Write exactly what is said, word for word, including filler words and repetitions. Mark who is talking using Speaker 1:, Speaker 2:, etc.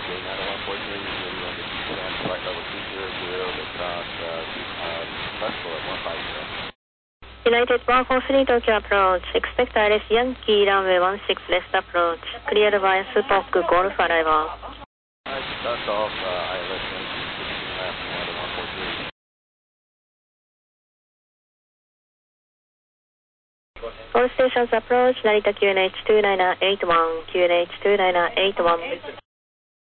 Speaker 1: nine oh one four three, you want to descend flight level two zero zero to cross uh, Festival at one five zero.
Speaker 2: United one four three Tokyo approach. Expect I L S Yankee runway one six left approach. Cleared via Spock Golf arrival.
Speaker 1: That's off uh, I L S Yankee sixteen left, United one four three.
Speaker 2: All stations approach Narita Q N H two nine eight one, Q N H two nine eight one.